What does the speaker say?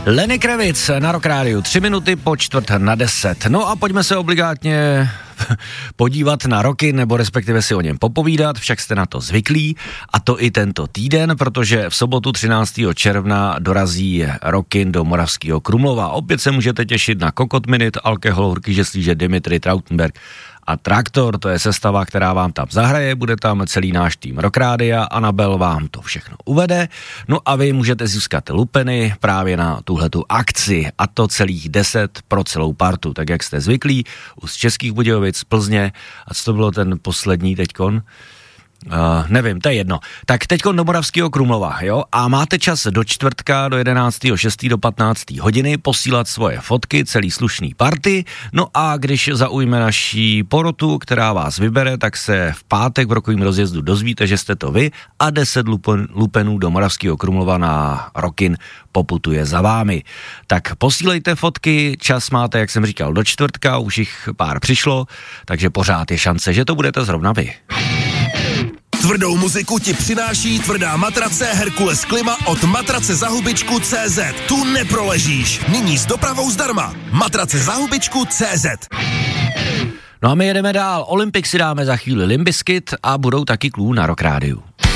Lenny Kravitz na Rock Rádiu, 3 minuty po 9:45. No a pojďme se obligátně podívat na Rockin, nebo respektive si o něm popovídat, však jste na to zvyklí, a to i tento týden, protože v sobotu 13. června dorazí Rockin do Moravského Krumlova. Opět se můžete těšit na Kokot Minute, Alkohol, Horký žeslíže, Dimitri, Trautenberg a Traktor, to je sestava, která vám tam zahraje, bude tam celý náš tým Rock Rádia, Anabel vám to všechno uvede, no a vy můžete získat lupeny právě na tuhletu akci, a to celých 10 pro celou partu, tak jak jste zvyklí, z Českých Budějovic, Plzně, a co to bylo ten poslední teďkon? Nevím, to je jedno. Tak teďko do Moravského Krumlova, jo? A máte čas do čtvrtka, do 11.6. do 15. hodiny posílat svoje fotky, celý slušný party. No a když zaujme naší porotu, která vás vybere, tak se v pátek v rokovém rozjezdu dozvíte, že jste to vy, a 10 lupenů do Moravského Krumlova na Rockin poputuje za vámi. Tak posílejte fotky, čas máte, jak jsem říkal, do čtvrtka, už jich pár přišlo, takže pořád je šance, že to budete zrovna vy. Tvrdou muziku ti přináší tvrdá matrace Herkules Klima od matracezahubičku.cz. Tu neproležíš. Nyní s dopravou zdarma. Matracezahubičku.cz. No a my jedeme dál. Olympic si dáme za chvíli, Limp Bizkit a budou taky Clue na Rock Rádiu.